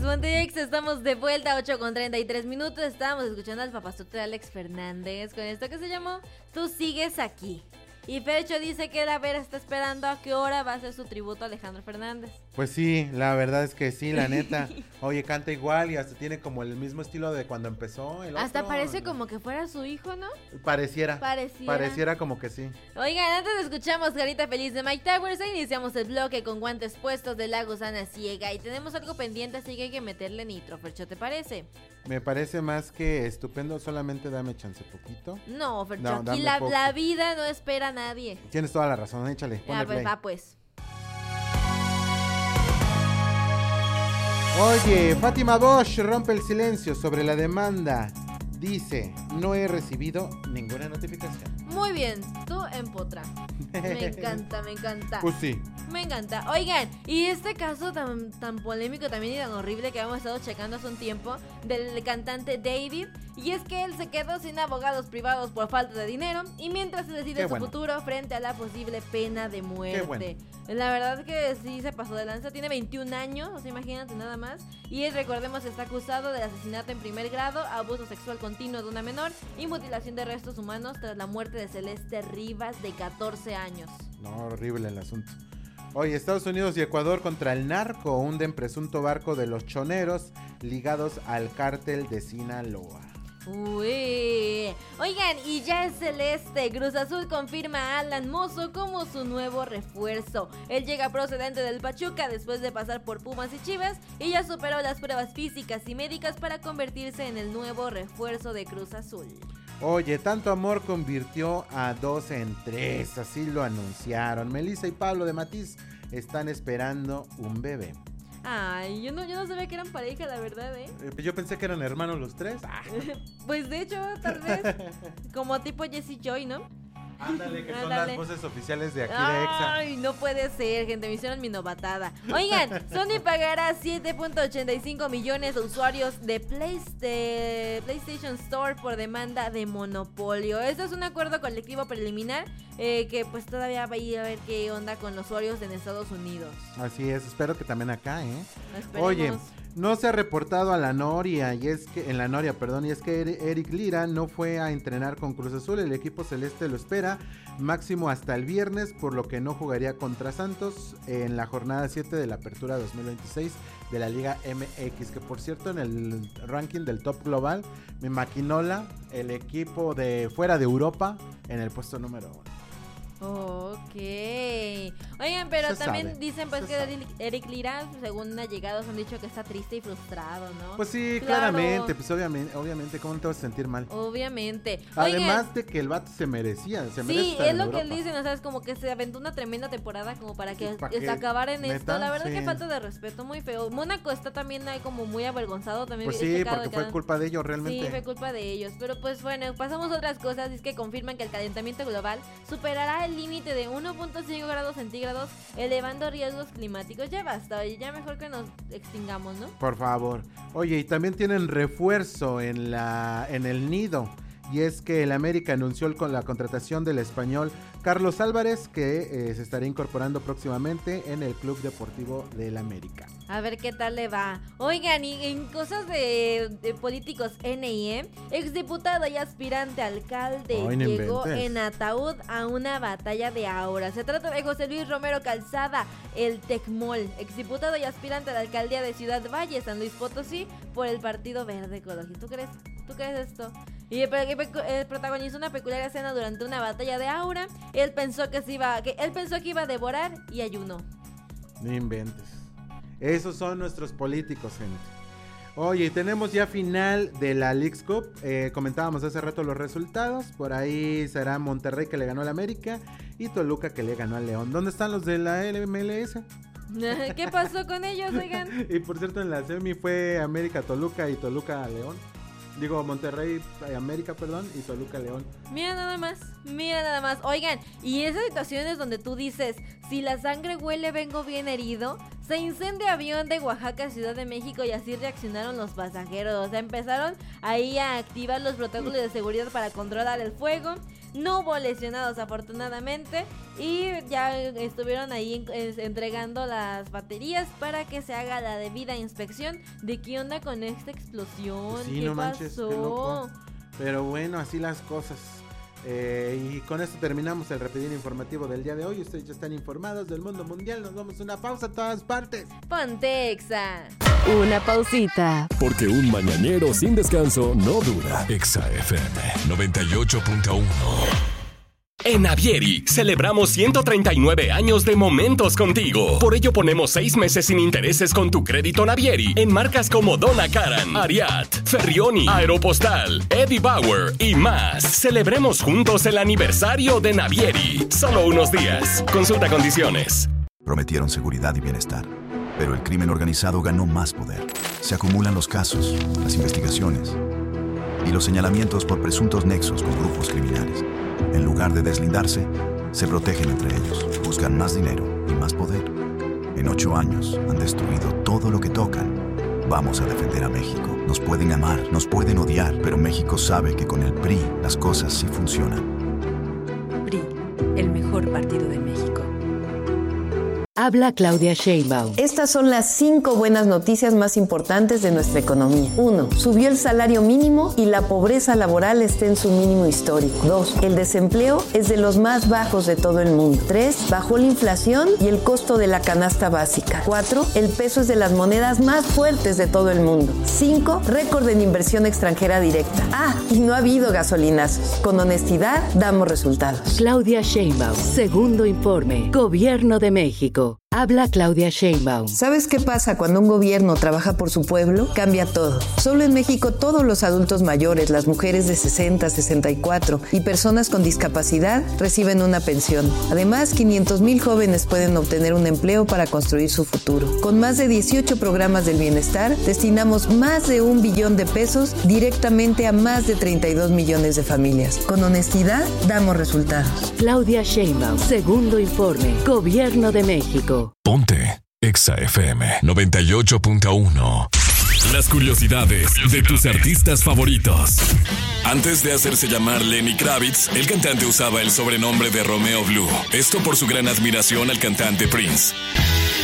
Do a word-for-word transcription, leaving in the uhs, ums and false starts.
Pontex, estamos de vuelta, ocho con treinta y tres minutos. Estábamos escuchando al papazote de Alex Fernández con esto que se llamó Tú sigues aquí. Y Fercho dice que la Vera está esperando a qué hora va a hacer su tributo a Alejandro Fernández. Pues sí, la verdad es que sí, la neta. Oye, canta igual y hasta tiene como el mismo estilo de cuando empezó el Hasta otro, parece ¿no? como que fuera su hijo, ¿no? Pareciera. Pareciera. Pareciera como que sí. Oigan, antes escuchamos Carita Feliz de Mike Towers e iniciamos el bloque con guantes puestos de La Gusana Ciega. Y tenemos algo pendiente, así que hay que meterle nitro. Fercho, ¿te parece? Me parece más que estupendo, solamente dame chance poquito. No, Fercho, No, aquí dame la, poco. la vida no espera a nadie. Tienes toda la razón, échale, ponle Ah, pues play. va, pues. Oye, Fátima Bosch rompe el silencio sobre la demanda. Dice, no he recibido ninguna notificación. Muy bien, tú en potra. Me encanta, me encanta. Pues sí. Me encanta. Oigan, y este caso tan, tan polémico también y tan horrible que hemos estado checando hace un tiempo del cantante David. Y es que él se quedó sin abogados privados por falta de dinero y mientras se decide Qué su bueno. futuro frente a la posible pena de muerte. Qué bueno. La verdad que sí se pasó de lanza. Tiene veintiún años, o sea, imagínate nada más. Y él, recordemos, está acusado de asesinato en primer grado, abuso sexual continuo de una menor y mutilación de restos humanos tras la muerte de Celeste Rivas de catorce años. No, horrible el asunto. Oye, Estados Unidos y Ecuador contra el narco hunden presunto barco de los choneros ligados al cártel de Sinaloa. Uy. Oigan, y ya es celeste. Cruz Azul confirma a Alan Mozo como su nuevo refuerzo. Él llega procedente del Pachuca después de pasar por Pumas y Chivas y ya superó las pruebas físicas y médicas para convertirse en el nuevo refuerzo de Cruz Azul. Oye, tanto amor convirtió a dos en tres, así lo anunciaron. Melissa y Pablo de Matiz están esperando un bebé. Ay, yo no, yo no sabía que eran pareja, la verdad, ¿eh? Eh, Yo pensé que eran hermanos los tres. Ah, Pues de hecho, tal vez como tipo Jessie Joy, ¿no? ándale, que son Ándale. las voces oficiales de aquí de Exa. Ay, no puede ser, gente, me hicieron mi novatada. Oigan, Sony pagará siete punto ochenta y cinco millones de usuarios de, Play, de PlayStation Store por demanda de monopolio. Esto es un acuerdo colectivo preliminar eh, que pues todavía va a ir a ver qué onda con los usuarios en Estados Unidos. Así es, espero que también acá, ¿eh? Esperemos. Oye, no se ha reportado a la Noria, y es que, en la Noria, perdón, y es que Eri- Eric Lira no fue a entrenar con Cruz Azul, el equipo celeste lo espera máximo hasta el viernes, por lo que no jugaría contra Santos en la jornada siete de la Apertura dos mil veintiséis de la Liga M X, que por cierto en el ranking del top global, me maquinola el equipo de fuera de Europa en el puesto número uno. Ok. Oigan, pero Se también sabe, dicen pues se que sabe. Eric, Eric Lira, según allegados, han dicho que está triste y frustrado, ¿no? Pues sí, Claro. claramente, pues obviamente, obviamente, ¿cómo no te vas a sentir mal? Obviamente. Además Oigan, de que el vato se merecía, se merece sí, estar es en lo que él Europa. dice, ¿no sabes? Como que se aventó una tremenda temporada como para que ¿Pa' es- qué? acabara en esto. ¿Neta? La verdad Sí. que falta de respeto, muy feo. Mónaco está también ahí como muy avergonzado también. Pues he sí, checado porque que fue cada- culpa de ellos realmente. Sí, fue culpa de ellos. Pero pues bueno, pasamos a otras cosas. Es que confirman que el calentamiento global superará el límite de uno punto cinco grados centígrados, elevando riesgos climáticos. Ya basta, oye, ya mejor que nos extingamos, ¿no? Por favor. Oye, y también tienen refuerzo en la en el nido. Y es que el América anunció el- con la contratación del español Carlos Álvarez, que eh, se estará incorporando próximamente en el Club Deportivo del América. A ver qué tal le va. Oigan, y en cosas de, de políticos N I E, exdiputado y aspirante a alcalde Ay, no llegó inventes. en ataúd a una batalla de ahora. Se trata de José Luis Romero Calzada, el Tecmol, exdiputado y aspirante a la alcaldía de Ciudad Valle, San Luis Potosí, por el Partido Verde Ecológico. ¿Tú crees? ¿Tú crees esto? Y eh, protagonizó una peculiar escena durante una batalla de aura. Él pensó que se iba, que él pensó que iba a devorar y ayunó. No inventes. Esos son nuestros políticos, gente. Oye, tenemos ya final de la Leagues Cup. Eh, comentábamos hace rato los resultados. Por ahí será Monterrey que le ganó al América y Toluca que le ganó al León. ¿Dónde están los de la M L S? ¿Qué pasó con ellos, oigan? Y por cierto, en la semi fue América Toluca y Toluca León. Digo, Monterrey América, perdón, y Toluca León. Mira nada más, mira nada más. Oigan, y esas situaciones donde tú dices, si la sangre huele, vengo bien herido. Se incendia avión de Oaxaca a Ciudad de México y así reaccionaron los pasajeros. O sea, empezaron ahí a activar los protocolos de seguridad para controlar el fuego. No hubo lesionados afortunadamente y ya estuvieron ahí entregando las baterías para que se haga la debida inspección de qué onda con esta explosión. Pues sí, ¿Qué no pasó? manches, qué loco. Pero bueno, así las cosas. Eh, y con esto terminamos el rapidín informativo del día de hoy. Ustedes ya están informados del mundo mundial. Nos vamos a una pausa a todas partes. Ponte Exa. Una pausita. Porque un mañanero sin descanso no dura. Exa F M noventa y ocho punto uno. En Navieri celebramos ciento treinta y nueve años de momentos contigo. Por ello ponemos seis meses sin intereses con tu crédito Navieri en marcas como Donna Karan, Ariat, Ferrioni, Aeropostal, Eddie Bauer y más. Celebremos juntos el aniversario de Navieri. Solo unos días. Consulta condiciones. Prometieron seguridad y bienestar, pero el crimen organizado ganó más poder. Se acumulan los casos, las investigaciones y los señalamientos por presuntos nexos con grupos criminales. En lugar de deslindarse, se protegen entre ellos, buscan más dinero y más poder. En ocho años han destruido todo lo que tocan. Vamos a defender a México. Nos pueden amar, nos pueden odiar, pero México sabe que con el P R I las cosas sí funcionan. P R I, el mejor partido de México. Habla Claudia Sheinbaum. Estas son las cinco buenas noticias más importantes de nuestra economía. Uno, subió el salario mínimo y la pobreza laboral está en su mínimo histórico. Dos, el desempleo es de los más bajos de todo el mundo. Tres, bajó la inflación y el costo de la canasta básica. Cuatro, el peso es de las monedas más fuertes de todo el mundo. Cinco, récord en inversión extranjera directa. Ah, y no ha habido gasolinazos. Con honestidad, damos resultados. Claudia Sheinbaum, segundo informe, Gobierno de México. Habla Claudia Sheinbaum. ¿Sabes qué pasa cuando un gobierno trabaja por su pueblo? Cambia todo. Solo en México todos los adultos mayores, las mujeres de sesenta, sesenta y cuatro y personas con discapacidad reciben una pensión. Además, quinientos mil jóvenes pueden obtener un empleo para construir su futuro. Con más de dieciocho programas del bienestar, destinamos más de un billón de pesos directamente a más de treinta y dos millones de familias. Con honestidad, damos resultados. Claudia Sheinbaum, segundo informe, Gobierno de México. Ponte Exa F M noventa y ocho punto uno. Las curiosidades de tus artistas favoritos. Antes de hacerse llamar Lenny Kravitz, el cantante usaba el sobrenombre de Romeo Blue. Esto por su gran admiración al cantante Prince.